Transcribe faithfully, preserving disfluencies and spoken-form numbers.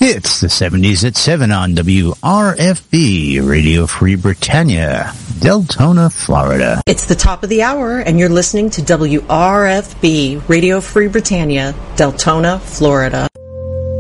It's the seventies at seven on W R F B, Radio Free Britannia, Deltona, Florida. It's the top of the hour, and you're listening to W R F B, Radio Free Britannia, Deltona, Florida.